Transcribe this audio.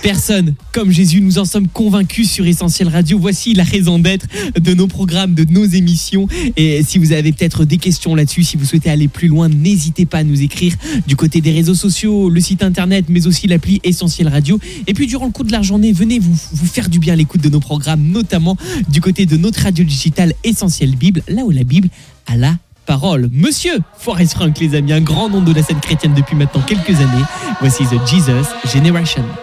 Personne comme Jésus, nous en sommes convaincus sur Essentiel Radio. Voici la raison d'être de nos programmes, de nos émissions. Et si vous avez peut-être des questions là-dessus, si vous souhaitez aller plus loin, n'hésitez pas à nous écrire du côté des réseaux sociaux, le site internet, mais aussi l'appli Essentiel Radio. Et puis durant le cours de la journée, venez vous faire du bien à l'écoute de nos programmes, notamment du côté de notre radio digitale Essentiel Bible, là où la Bible a la parole. Monsieur Forrest Frank, les amis, un grand nom de la scène chrétienne depuis maintenant quelques années. Voici The Jesus Generation.